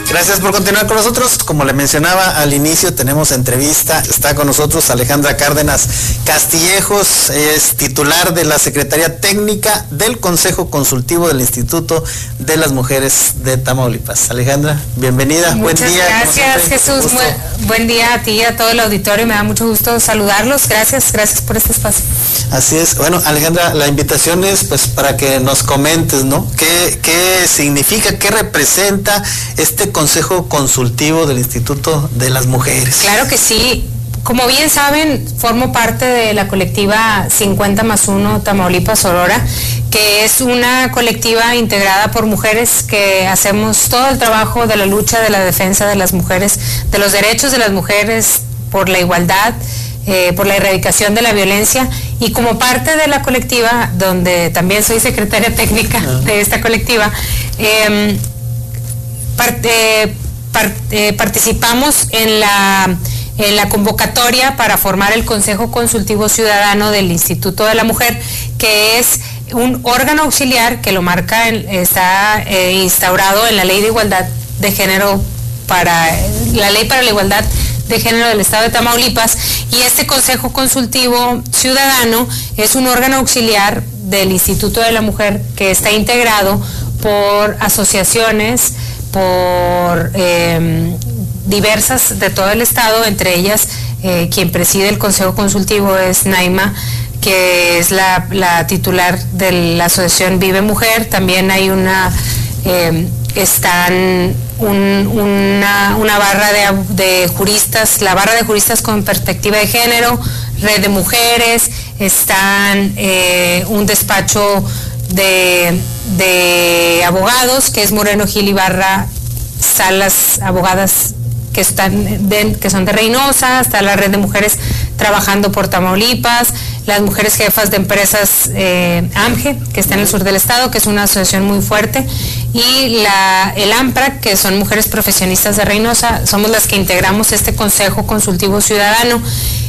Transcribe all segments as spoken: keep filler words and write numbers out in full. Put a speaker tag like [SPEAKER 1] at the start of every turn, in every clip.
[SPEAKER 1] Gracias por continuar con nosotros. Como le mencionaba al inicio, tenemos entrevista. Está con nosotros Alejandra Cárdenas Castillejos, es titular de la Secretaría Técnica del Consejo Consultivo del Instituto de las Mujeres de Tamaulipas. Alejandra, bienvenida.
[SPEAKER 2] Muchas
[SPEAKER 1] buen día.
[SPEAKER 2] Gracias, Jesús. Buen, buen día a ti y a todo el auditorio. Me da mucho gusto saludarlos. Gracias, gracias por este espacio.
[SPEAKER 1] Así es. Bueno, Alejandra, la invitación es pues para que nos comentes, ¿no? ¿Qué, qué significa, qué representa este Consejo Consultivo del Instituto de las Mujeres?
[SPEAKER 2] Claro que sí. Como bien saben, formo parte de la colectiva cincuenta más uno Tamaulipas Aurora, que es una colectiva integrada por mujeres que hacemos todo el trabajo de la lucha de la defensa de las mujeres, de los derechos de las mujeres, por la igualdad, eh, por la erradicación de la violencia, y como parte de la colectiva, donde también soy secretaria técnica uh-huh. de esta colectiva, eh, part, eh, part, eh, participamos en la en la convocatoria para formar el Consejo Consultivo Ciudadano del Instituto de la Mujer, que es un órgano auxiliar que lo marca, en, está eh, instaurado en la Ley de Igualdad de Género, para la Ley para la Igualdad de Género del Estado de Tamaulipas, y este Consejo Consultivo Ciudadano es un órgano auxiliar del Instituto de la Mujer que está integrado por asociaciones, por eh, diversas de todo el estado, entre ellas eh, quien preside el Consejo Consultivo es Naima, que es la, la titular de la asociación Vive Mujer. También hay una, eh, están un, una, una barra de, de juristas, la barra de juristas con perspectiva de género, Red de Mujeres, están eh, un despacho de, de abogados, que es Moreno Gil Ibarra Salas Abogadas, que están de, que son de Reynosa, está la Red de Mujeres Trabajando por Tamaulipas, las mujeres jefas de empresas eh, AMGE, que está en el sur del estado, que es una asociación muy fuerte, y la, el AMPRAC, que son mujeres profesionistas de Reynosa. Somos las que integramos este Consejo Consultivo Ciudadano,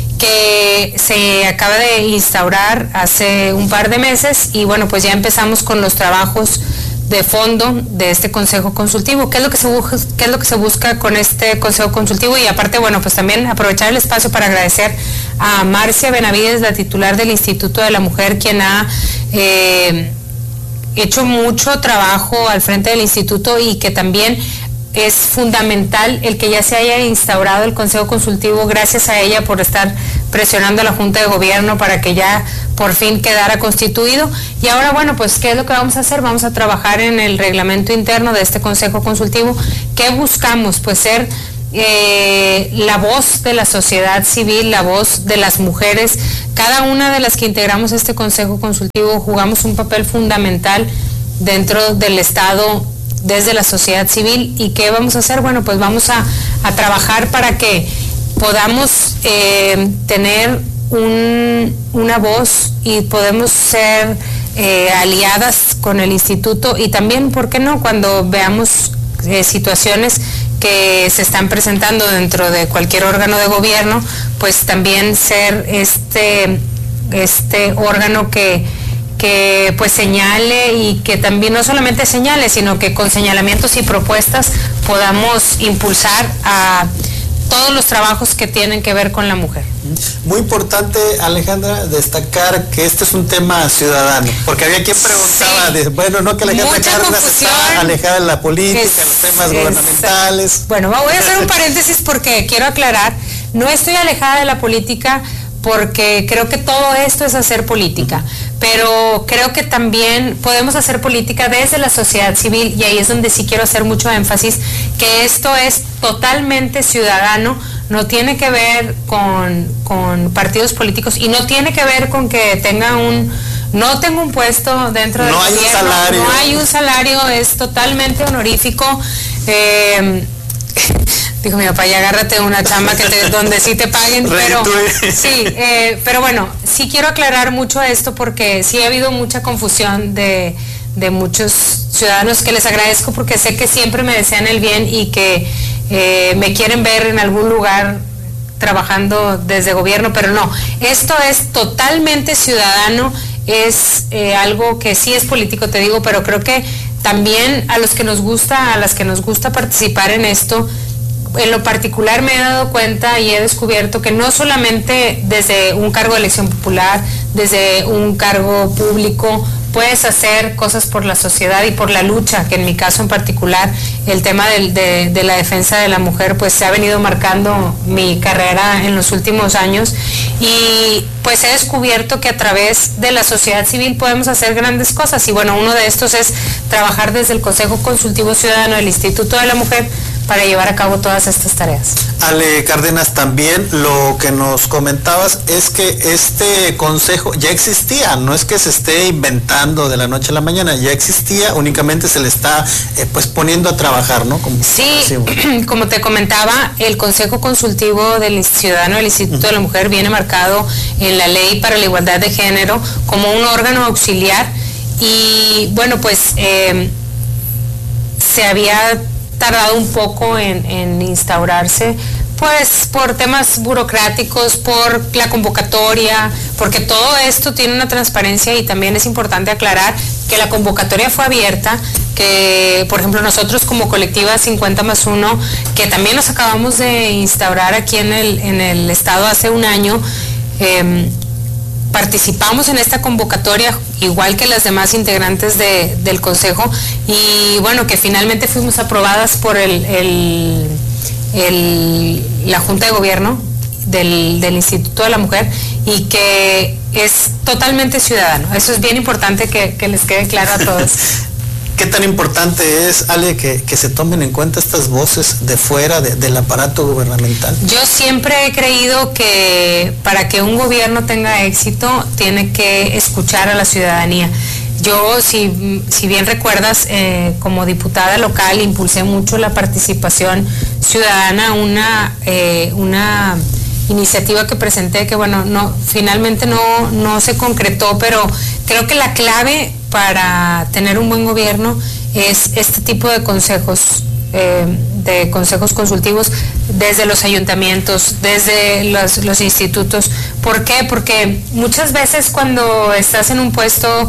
[SPEAKER 2] que se acaba de instaurar hace un par de meses, y bueno, pues ya empezamos con los trabajos de fondo de este Consejo Consultivo. ¿Qué es lo que se busca, qué es lo que se busca con este Consejo Consultivo? Y aparte, bueno, pues también aprovechar el espacio para agradecer a Marcia Benavides, la titular del Instituto de la Mujer, quien ha eh, hecho mucho trabajo al frente del instituto, y que también es fundamental el que ya se haya instaurado el Consejo Consultivo, gracias a ella por estar presionando a la Junta de Gobierno para que ya por fin quedara constituido. Y ahora, bueno, pues, ¿qué es lo que vamos a hacer? Vamos a trabajar en el reglamento interno de este Consejo Consultivo. ¿Qué buscamos? Pues ser eh, la voz de la sociedad civil, la voz de las mujeres. Cada una de las que integramos este Consejo Consultivo jugamos un papel fundamental dentro del Estado, desde la sociedad civil. ¿Y qué vamos a hacer? Bueno, pues vamos a, a trabajar para que podamos eh, tener un, una voz, y podemos ser eh, aliadas con el instituto, y también, ¿por qué no?, cuando veamos eh, situaciones que se están presentando dentro de cualquier órgano de gobierno, pues también ser este, este órgano que que pues señale, y que también no solamente señale, sino que con señalamientos y propuestas podamos impulsar a todos los trabajos que tienen que ver con la mujer.
[SPEAKER 1] Muy importante, Alejandra, destacar que este es un tema ciudadano, porque había quien preguntaba, sí, de, bueno, no, que Alejandra Cárdenas está alejada de la política, es, los temas es, gubernamentales.
[SPEAKER 2] Bueno, voy a hacer un paréntesis porque quiero aclarar, no estoy alejada de la política, porque creo que todo esto es hacer política, pero creo que también podemos hacer política desde la sociedad civil, y ahí es donde sí quiero hacer mucho énfasis, que esto es totalmente ciudadano, no tiene que ver con, con partidos políticos, y no tiene que ver con que tenga un, no tengo un puesto dentro del
[SPEAKER 1] no hay
[SPEAKER 2] gobierno,
[SPEAKER 1] un salario.
[SPEAKER 2] no hay un salario, es totalmente honorífico. Eh, Dijo mi papá, y agárrate una chamba que te, donde sí te paguen, pero sí, eh, pero bueno, sí quiero aclarar mucho esto, porque sí ha habido mucha confusión de, de muchos ciudadanos, que les agradezco, porque sé que siempre me desean el bien, y que eh, me quieren ver en algún lugar trabajando desde gobierno, pero no, esto es totalmente ciudadano, es eh, algo que sí es político, te digo, pero creo que también a los que nos gusta, a las que nos gusta participar en esto, en lo particular me he dado cuenta y he descubierto que no solamente desde un cargo de elección popular, desde un cargo público, puedes hacer cosas por la sociedad y por la lucha, que en mi caso en particular, el tema de, de, de la defensa de la mujer, pues se ha venido marcando mi carrera en los últimos años, y pues he descubierto que a través de la sociedad civil podemos hacer grandes cosas, y bueno, uno de estos es trabajar desde el Consejo Consultivo Ciudadano del Instituto de la Mujer para llevar a cabo todas estas tareas.
[SPEAKER 1] Ale Cárdenas, también lo que nos comentabas es que este consejo ya existía, no es que se esté inventando de la noche a la mañana, ya existía, únicamente se le está eh, pues poniendo a trabajar, ¿no? Como,
[SPEAKER 2] sí, como te comentaba, el Consejo Consultivo del Ciudadano del Instituto uh-huh. de la Mujer viene marcado en la Ley para la Igualdad de Género como un órgano auxiliar, y bueno, pues eh, se había tardado un poco en, en instaurarse, pues por temas burocráticos, por la convocatoria, porque todo esto tiene una transparencia, y también es importante aclarar que la convocatoria fue abierta, que por ejemplo nosotros como colectiva cincuenta más uno, que también nos acabamos de instaurar aquí en el, en el estado hace un año, eh, participamos en esta convocatoria igual que las demás integrantes de, del consejo, y bueno, que finalmente fuimos aprobadas por el, el, el, la Junta de Gobierno del, del Instituto de la Mujer, y que es totalmente ciudadano. Eso es bien importante que, que les quede claro a todos.
[SPEAKER 1] ¿Qué tan importante es, Ale, que, que se tomen en cuenta estas voces de fuera de, del aparato gubernamental?
[SPEAKER 2] Yo siempre he creído que para que un gobierno tenga éxito tiene que escuchar a la ciudadanía. Yo, si, si bien recuerdas, eh, como diputada local impulsé mucho la participación ciudadana, una, eh, una iniciativa que presenté que bueno, no, finalmente no, no se concretó, pero creo que la clave para tener un buen gobierno es este tipo de consejos, eh, de consejos consultivos desde los ayuntamientos, desde los, los institutos. ¿Por qué? Porque muchas veces cuando estás en un puesto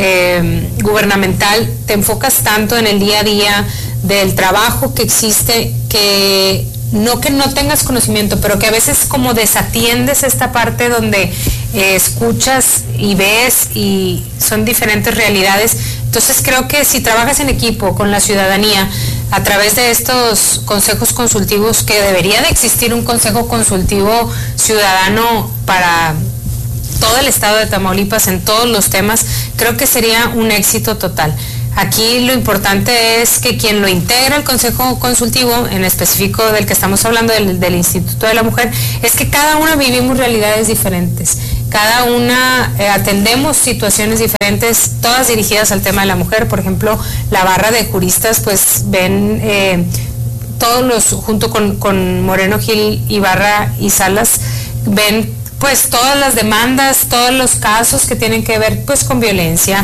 [SPEAKER 2] eh, gubernamental te enfocas tanto en el día a día del trabajo que existe, que no que no tengas conocimiento, pero que a veces como desatiendes esta parte donde eh, escuchas y ves y son diferentes realidades. Entonces creo que si trabajas en equipo con la ciudadanía a través de estos consejos consultivos, que debería de existir un consejo consultivo ciudadano para todo el estado de Tamaulipas en todos los temas, creo que sería un éxito total. Aquí lo importante es que quien lo integra el Consejo Consultivo, en específico del que estamos hablando, del, del Instituto de la Mujer, es que cada una vivimos realidades diferentes, cada una eh, atendemos situaciones diferentes, todas dirigidas al tema de la mujer. Por ejemplo, la barra de juristas pues ven eh, todos los, junto con, con Moreno Gil Ibarra y Salas, ven pues todas las demandas, todos los casos que tienen que ver pues con violencia,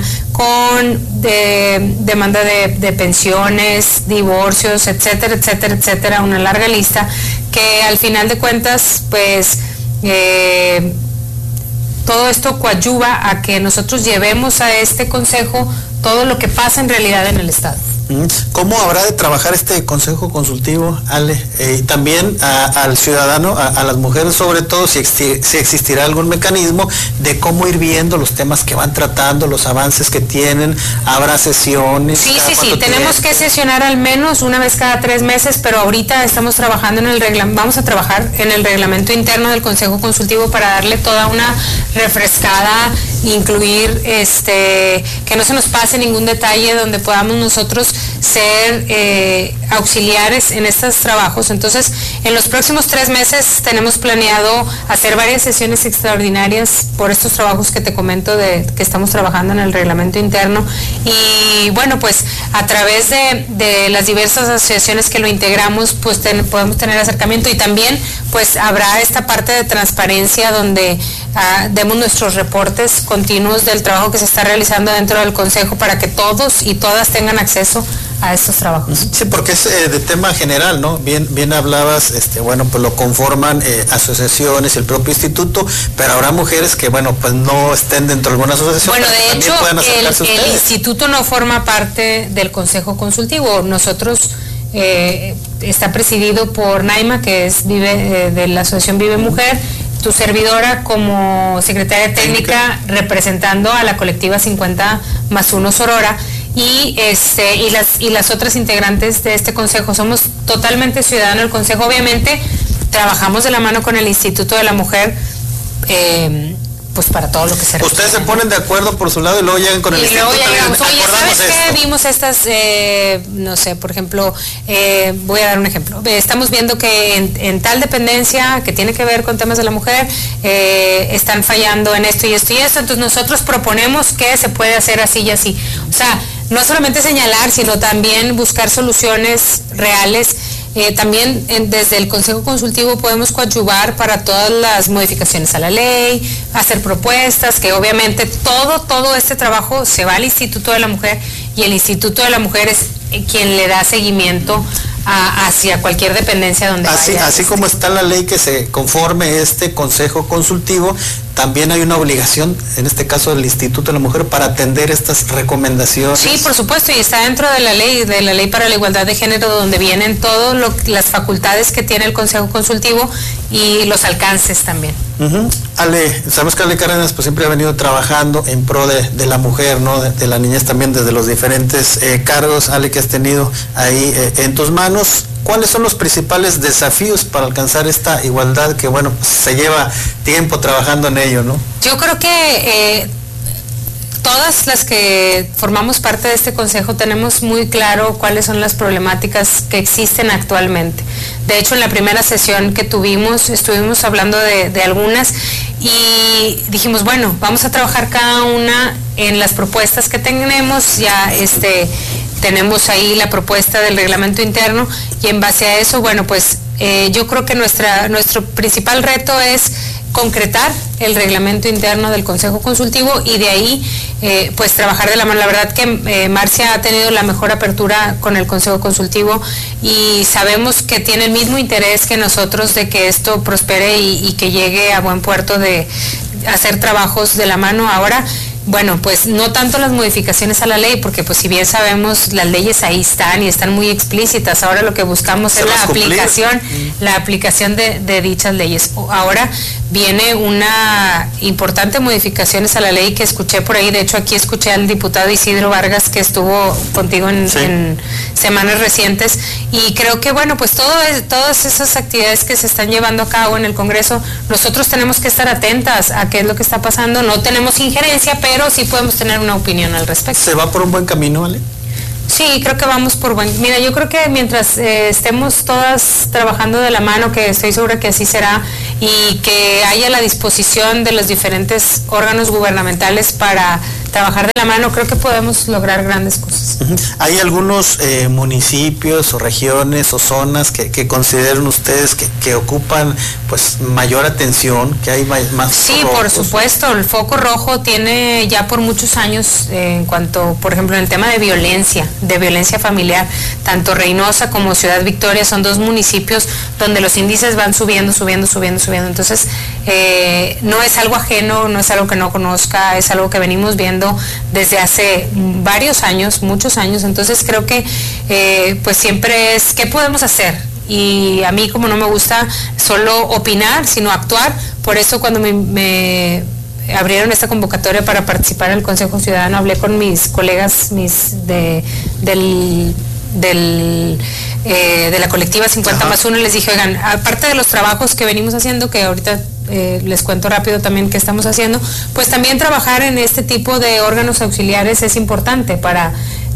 [SPEAKER 2] con de, demanda de, de pensiones, divorcios, etcétera, etcétera, etcétera, una larga lista que al final de cuentas pues eh, todo esto coadyuva a que nosotros llevemos a este consejo todo lo que pasa en realidad en el estado.
[SPEAKER 1] ¿Cómo habrá de trabajar este consejo consultivo, Ale? Eh, y también a, al ciudadano, a, a las mujeres sobre todo, si, exi si existirá algún mecanismo de cómo ir viendo los temas que van tratando, los avances que tienen, habrá sesiones.
[SPEAKER 2] Sí, sí, sí, tenemos que sesionar al menos una vez cada tres meses, pero ahorita estamos trabajando en el reglamento, vamos a trabajar en el reglamento interno del consejo consultivo para darle toda una refrescada, incluir este que no se nos pase ningún detalle donde podamos nosotros ser eh, auxiliares en estos trabajos. Entonces, en los próximos tres meses tenemos planeado hacer varias sesiones extraordinarias por estos trabajos que te comento de que estamos trabajando en el reglamento interno, y bueno, pues a través de, de las diversas asociaciones que lo integramos, pues ten, podemos tener acercamiento, y también pues habrá esta parte de transparencia donde ah, demos nuestros reportes continuos del trabajo que se está realizando dentro del consejo para que todos y todas tengan acceso a estos trabajos.
[SPEAKER 1] Sí, porque es eh, de tema general, ¿no? Bien, bien hablabas, este, bueno, pues lo conforman eh, asociaciones, el propio instituto, pero habrá mujeres que, bueno, pues no estén dentro de alguna asociación.
[SPEAKER 2] Bueno, de hecho, el, el instituto no forma parte del consejo consultivo. Nosotros eh, está presidido por Naima, que es vive eh, de la asociación Vive Mujer, tu servidora como secretaria técnica representando a la colectiva cincuenta más uno Sorora. Y este y las y las otras integrantes de este consejo somos totalmente ciudadanos del consejo. Obviamente trabajamos de la mano con el Instituto de la Mujer, eh, pues para todo lo que se requiere.
[SPEAKER 1] Ustedes se ponen de acuerdo por su lado y luego llegan con el
[SPEAKER 2] y
[SPEAKER 1] instituto.
[SPEAKER 2] Y luego llegamos, oye, ¿sabes
[SPEAKER 1] esto?
[SPEAKER 2] qué? Vimos estas, eh, no sé, por ejemplo, eh, voy a dar un ejemplo. Estamos viendo que en, en tal dependencia que tiene que ver con temas de la mujer, eh, están fallando en esto y esto y esto, entonces nosotros proponemos que se puede hacer así y así. O sea, no solamente señalar, sino también buscar soluciones reales. Eh, también en, desde el Consejo Consultivo podemos coadyuvar para todas las modificaciones a la ley, hacer propuestas, que obviamente todo, todo este trabajo se va al Instituto de la Mujer y el Instituto de la Mujer es eh, quien le da seguimiento a, hacia cualquier dependencia donde
[SPEAKER 1] así,
[SPEAKER 2] vaya.
[SPEAKER 1] Así como está la ley que se conforme este Consejo Consultivo, también hay una obligación, en este caso del Instituto de la Mujer, para atender estas recomendaciones.
[SPEAKER 2] Sí, por supuesto, y está dentro de la ley, de la ley para la igualdad de género, donde vienen todas las facultades que tiene el Consejo Consultivo y los alcances también.
[SPEAKER 1] Uh-huh. Ale, sabemos que Ale Cárdenas pues siempre ha venido trabajando en pro de, de la mujer, ¿no? De, de la niñez también, desde los diferentes eh, cargos, Ale, que has tenido ahí eh, en tus manos. ¿Cuáles son los principales desafíos para alcanzar esta igualdad que, bueno, pues, se lleva tiempo trabajando en ello, ¿no?
[SPEAKER 2] Yo creo que eh, todas las que formamos parte de este consejo tenemos muy claro cuáles son las problemáticas que existen actualmente. De hecho, en la primera sesión que tuvimos, estuvimos hablando de, de algunas y dijimos, bueno, vamos a trabajar cada una en las propuestas que tenemos. Ya este tenemos ahí la propuesta del reglamento interno y en base a eso, bueno, pues eh, yo creo que nuestra, nuestro principal reto es concretar el reglamento interno del Consejo Consultivo y de ahí eh, pues trabajar de la mano. La verdad que eh, Marcia ha tenido la mejor apertura con el Consejo Consultivo y sabemos que tiene el mismo interés que nosotros de que esto prospere y, y que llegue a buen puerto de hacer trabajos de la mano. Ahora, bueno, pues no tanto las modificaciones a la ley, porque pues si bien sabemos, las leyes ahí están y están muy explícitas. Ahora lo que buscamos es la aplicación, la aplicación de, de dichas leyes. Ahora viene una importante modificaciones a la ley que escuché por ahí. De hecho, aquí escuché al diputado Isidro Vargas, que estuvo contigo en, sí. en semanas recientes, y creo que, bueno, pues todo es, todas esas actividades que se están llevando a cabo en el Congreso, nosotros tenemos que estar atentas a qué es lo que está pasando. No tenemos injerencia, pero pero sí podemos tener una opinión al respecto.
[SPEAKER 1] ¿Se va por un buen camino, Ale?
[SPEAKER 2] Sí, creo que vamos por buen... Mira, yo creo que mientras eh, estemos todas trabajando de la mano, que estoy segura que así será, y que haya la disposición de los diferentes órganos gubernamentales para trabajar de la mano, creo que podemos lograr grandes cosas.
[SPEAKER 1] Uh-huh. ¿Hay algunos eh, municipios o regiones o zonas que, que consideren ustedes que, que ocupan pues mayor atención, que hay más
[SPEAKER 2] Sí,
[SPEAKER 1] rojos?
[SPEAKER 2] Por supuesto, el foco rojo tiene ya por muchos años eh, en cuanto, por ejemplo, en el tema de violencia, de violencia familiar, tanto Reynosa como Ciudad Victoria son dos municipios donde los índices van subiendo, subiendo, subiendo, subiendo. Entonces, eh, no es algo ajeno, no es algo que no conozca, es algo que venimos viendo desde hace varios años, muchos años. Entonces creo que eh, pues siempre es ¿qué podemos hacer? Y a mí, como no me gusta solo opinar, sino actuar, por eso cuando me, me abrieron esta convocatoria para participar en el Consejo Ciudadano, hablé con mis colegas mis de del del eh, de la colectiva cincuenta más uno y les dije, oigan, aparte de los trabajos que venimos haciendo, que ahorita eh, les cuento rápido también qué estamos haciendo, pues también trabajar en este tipo de órganos auxiliares es importante para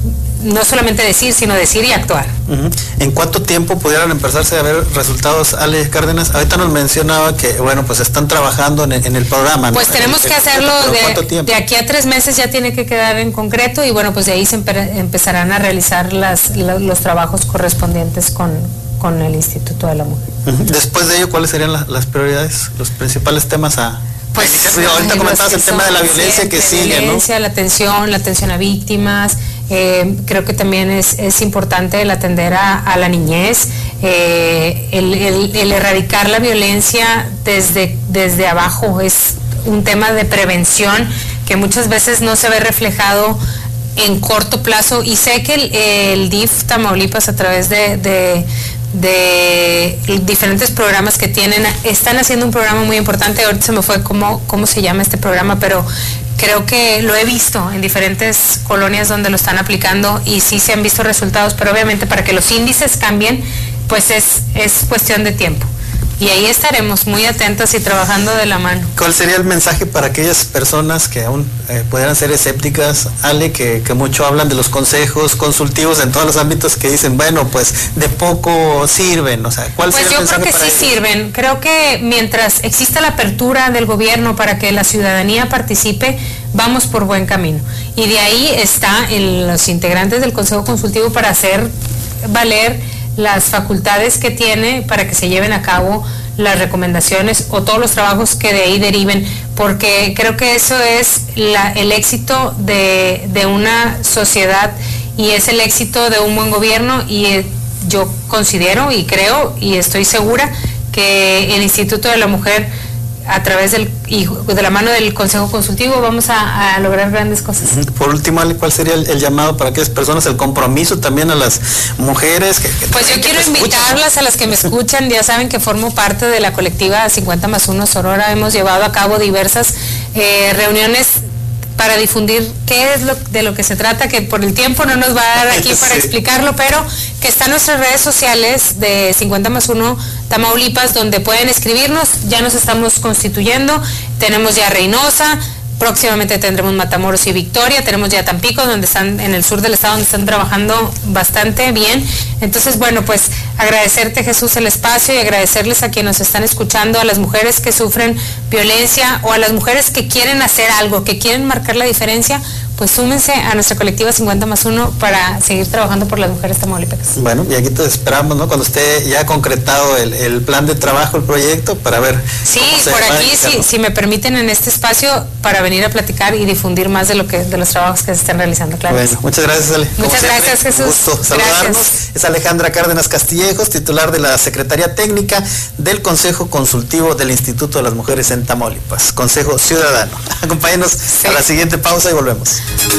[SPEAKER 2] no solamente decir, sino decir y actuar.
[SPEAKER 1] Uh-huh. ¿En cuánto tiempo pudieran empezarse a ver resultados, Ale Cárdenas? Ahorita nos mencionaba que, bueno, pues están trabajando en, en el programa, ¿no?
[SPEAKER 2] Pues tenemos
[SPEAKER 1] el,
[SPEAKER 2] que hacerlo
[SPEAKER 1] de,
[SPEAKER 2] de aquí a tres meses, ya tiene que quedar en concreto y bueno, pues de ahí se empe- empezarán a realizar las, los, los trabajos correspondientes con, con el Instituto de la Mujer.
[SPEAKER 1] Uh-huh. Después de ello, ¿cuáles serían la, las prioridades, los principales temas a...
[SPEAKER 2] Pues,
[SPEAKER 1] ahorita comentabas el tema de la violencia que sigue,
[SPEAKER 2] ¿no? La violencia, la atención, la atención a víctimas, Eh, creo que también es, es importante el atender a, a la niñez, eh, el, el, el erradicar la violencia desde, desde abajo. Es un tema de prevención que muchas veces no se ve reflejado en corto plazo, y sé que el, el D I F Tamaulipas, a través de, de, de diferentes programas que tienen, están haciendo un programa muy importante. Ahorita se me fue cómo, cómo se llama este programa, pero creo que lo he visto en diferentes colonias donde lo están aplicando y sí se han visto resultados, pero obviamente para que los índices cambien, pues es, es cuestión de tiempo. Y ahí estaremos muy atentas y trabajando de la mano.
[SPEAKER 1] ¿Cuál sería el mensaje para aquellas personas que aún eh, pudieran ser escépticas, Ale, que, que mucho hablan de los consejos consultivos en todos los ámbitos, que dicen, bueno, pues de poco sirven? O sea, ¿cuál
[SPEAKER 2] pues
[SPEAKER 1] sería el mensaje?
[SPEAKER 2] Pues yo creo que sí
[SPEAKER 1] ellos?
[SPEAKER 2] sirven. Creo que mientras exista la apertura del gobierno para que la ciudadanía participe, vamos por buen camino. Y de ahí está en los integrantes del Consejo Consultivo para hacer valer las facultades que tiene para que se lleven a cabo las recomendaciones o todos los trabajos que de ahí deriven, porque creo que eso es la, el éxito de, de una sociedad y es el éxito de un buen gobierno, y eh, yo considero y creo y estoy segura que el Instituto de la Mujer, a través del y de la mano del Consejo Consultivo, vamos a, a lograr grandes cosas.
[SPEAKER 1] Por último, Ale, ¿cuál sería el, el llamado para aquellas personas, el compromiso también a las mujeres? Que, que
[SPEAKER 2] pues yo quiero invitarlas, a las que me escuchan, ya saben que formo parte de la colectiva cincuenta más uno Sorora. Hemos llevado a cabo diversas eh, reuniones para difundir qué es lo de lo que se trata, que por el tiempo no nos va a dar aquí para sí. explicarlo, pero que está en nuestras redes sociales de cincuenta más uno Tamaulipas, donde pueden escribirnos. Ya nos estamos constituyendo, tenemos ya Reynosa, próximamente tendremos Matamoros y Victoria, tenemos ya Tampico, donde están en el sur del estado, donde están trabajando bastante bien. Entonces, bueno, pues agradecerte, Jesús, el espacio, y agradecerles a quienes nos están escuchando, a las mujeres que sufren violencia o a las mujeres que quieren hacer algo, que quieren marcar la diferencia. Pues súmense a nuestra colectiva cincuenta más uno para seguir trabajando por las mujeres tamaulipecas.
[SPEAKER 1] Bueno, y aquí te esperamos, ¿no? Cuando esté ya concretado el, el plan de trabajo, el proyecto, para ver.
[SPEAKER 2] Sí, por aquí, si, si me permiten, en este espacio, para venir a platicar y difundir más de lo que de los trabajos que se están realizando, claro.
[SPEAKER 1] Bueno, muchas gracias, Ale.
[SPEAKER 2] Muchas
[SPEAKER 1] Como
[SPEAKER 2] gracias,
[SPEAKER 1] siempre,
[SPEAKER 2] Jesús.
[SPEAKER 1] Un gusto saludarnos.
[SPEAKER 2] Gracias.
[SPEAKER 1] Es Alejandra Cárdenas Castillejos, titular de la Secretaría Técnica del Consejo Consultivo del Instituto de las Mujeres en Tamaulipas, Consejo Ciudadano. Acompáñenos sí. a la siguiente pausa y volvemos.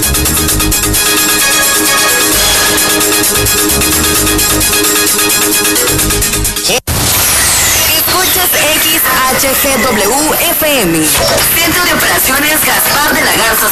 [SPEAKER 3] Escuchas X H G W F M, Centro de Operaciones Gaspar de la Garza